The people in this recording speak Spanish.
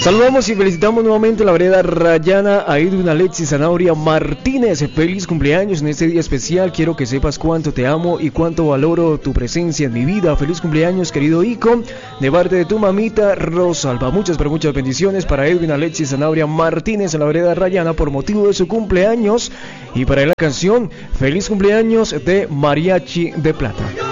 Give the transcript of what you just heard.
Saludamos y felicitamos nuevamente a la vereda Rayana a Edwin Alexis Zanabria Martínez. Feliz cumpleaños en este día especial. Quiero que sepas cuánto te amo y cuánto valoro tu presencia en mi vida. Feliz cumpleaños, querido Ico, de parte de tu mamita Rosalba. Muchas pero muchas bendiciones para Edwin Alexis Zanabria Martínez en la vereda Rayana por motivo de su cumpleaños. Y para la canción Feliz cumpleaños de Mariachi de Plata.